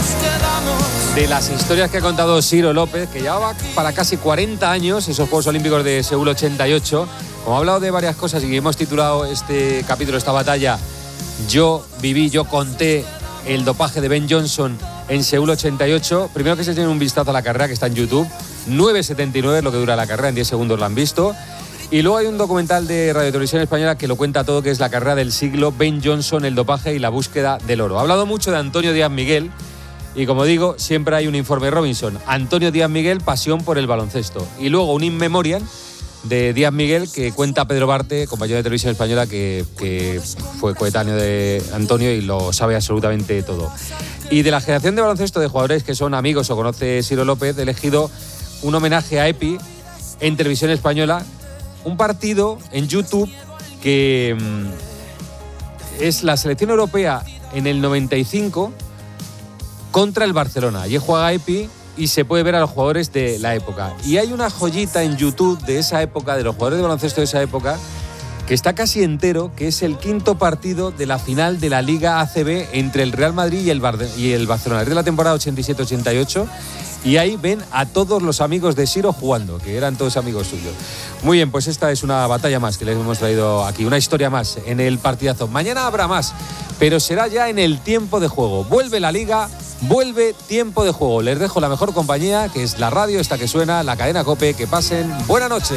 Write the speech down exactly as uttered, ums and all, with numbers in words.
de las historias que ha contado Ciro López, que ya va para casi cuarenta años, esos Juegos Olímpicos de Seúl ochenta y ocho. Como ha hablado de varias cosas y hemos titulado este capítulo, esta batalla, Yo viví, yo conté el dopaje de Ben Johnson en Seúl ochenta y ocho. Primero que se tiene un vistazo a la carrera, que está en YouTube. nueve setenta y nueve es lo que dura la carrera, en diez segundos la han visto. Y luego hay un documental de Radio Televisión Española que lo cuenta todo, que es la carrera del siglo, Ben Johnson, el dopaje y la búsqueda del oro. Ha hablado mucho de Antonio Díaz Miguel y, como digo, siempre hay un informe Robinson. Antonio Díaz Miguel, pasión por el baloncesto. Y luego un in memoriam de Díaz Miguel que cuenta Pedro Barte, compañero de Televisión Española, que, que fue coetáneo de Antonio y lo sabe absolutamente todo. Y de la generación de baloncesto de jugadores que son amigos o conoce Ciro López, he elegido un homenaje a Epi en Televisión Española, un partido en YouTube que mmm, es la selección europea en el noventa y cinco contra el Barcelona. Allí juega Epi y se puede ver a los jugadores de la época. Y hay una joyita en YouTube de esa época, de los jugadores de baloncesto de esa época, que está casi entero, que es el quinto partido de la final de la Liga A C B entre el Real Madrid y el, Bar- y el Barcelona. Es de la temporada ochenta y siete ochenta y ocho. Y ahí ven a todos los amigos de Ciro jugando, que eran todos amigos suyos. Muy bien, pues esta es una batalla más que les hemos traído aquí, una historia más en el partidazo. Mañana habrá más, pero será ya en el tiempo de juego. Vuelve la Liga, vuelve tiempo de juego. Les dejo la mejor compañía, que es la radio, esta que suena, la cadena COPE. Que pasen buena noche.